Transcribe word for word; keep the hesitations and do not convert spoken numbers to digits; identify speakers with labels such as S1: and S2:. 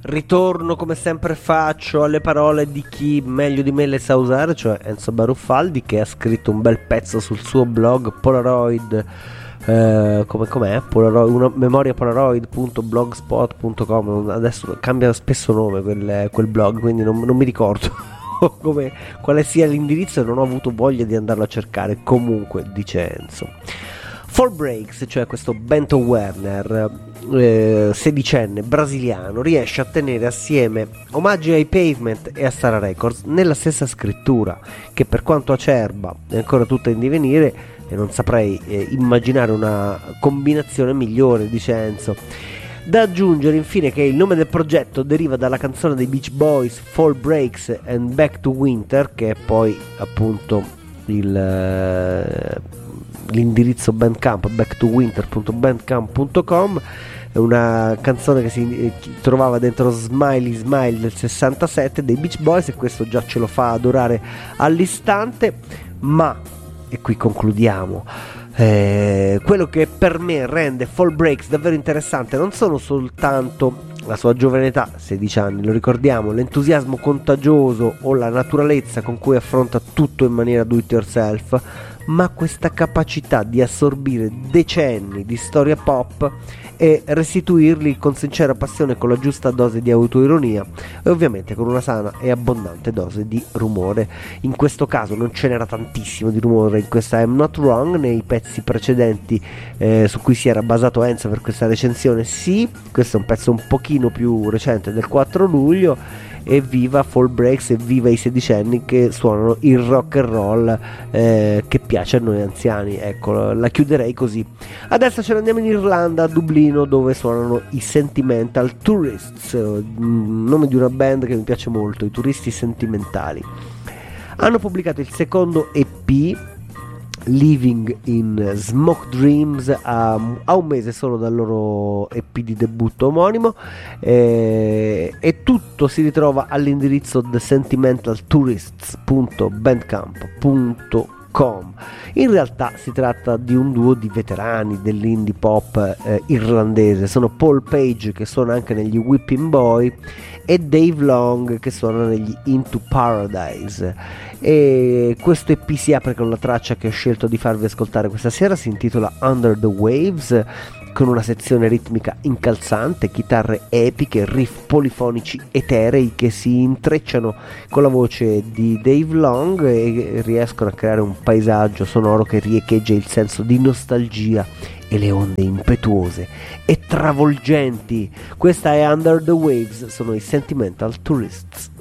S1: ritorno come sempre faccio alle parole di chi meglio di me le sa usare, cioè Enzo Baruffaldi, che ha scritto un bel pezzo sul suo blog Polaroid, eh, come com'è? Polaroid, una memoria polaroid punto blogspot punto com. Adesso cambia spesso nome quel, quel blog, quindi non, non mi ricordo come, quale sia l'indirizzo e non ho avuto voglia di andarlo a cercare. Comunque, dice Enzo, Four Breaks, cioè questo Bento Werner, eh, sedicenne brasiliano, riesce a tenere assieme omaggi ai Pavement e a Sara Records nella stessa scrittura, che per quanto acerba è ancora tutta in divenire e non saprei eh, immaginare una combinazione migliore, dice Enzo. Da aggiungere infine che il nome del progetto deriva dalla canzone dei Beach Boys Fall Breaks and Back to Winter, che è poi appunto il, eh, l'indirizzo Bandcamp, back to winter punto bandcamp punto com. È una canzone che si eh, trovava dentro Smiley Smile del sessantasette dei Beach Boys, e questo già ce lo fa adorare all'istante. Ma, e qui concludiamo, Eh, quello che per me rende Fall Breaks davvero interessante non sono soltanto la sua giovane età, sedici anni, lo ricordiamo, l'entusiasmo contagioso o la naturalezza con cui affronta tutto in maniera do it yourself, ma questa capacità di assorbire decenni di storia pop e restituirli con sincera passione, con la giusta dose di autoironia e ovviamente con una sana e abbondante dose di rumore. In questo caso non ce n'era tantissimo di rumore in questa I'm Not Wrong, nei pezzi precedenti eh, su cui si era basato Enzo per questa recensione sì, questo è un pezzo un pochino più recente del quattro luglio. E viva Fall Breaks e viva i sedicenni che suonano il rock and roll eh, che piace a noi anziani. Ecco, la chiuderei così. Adesso ce ne andiamo in Irlanda, a Dublino, dove suonano i Sentimental Tourists, nome di una band che mi piace molto, i Turisti Sentimentali. Hanno pubblicato il secondo E P, Living in Smoke Dreams, a, a un mese solo dal loro E P di debutto omonimo, eh, e tutto si ritrova all'indirizzo the sentimental tourists punto bandcamp punto com. In realtà si tratta di un duo di veterani dell'indie pop eh, irlandese, sono Paul Page, che suona anche negli Whipping Boy, e Dave Long, che suona negli Into Paradise. E questo E P si apre con la traccia che ho scelto di farvi ascoltare questa sera, si intitola Under the Waves, con una sezione ritmica incalzante, chitarre epiche, riff polifonici eterei che si intrecciano con la voce di Dave Long e riescono a creare un paesaggio sonoro che riecheggia il senso di nostalgia e le onde impetuose e travolgenti. Questa è Under the Waves, sono i Sentimental Tourists.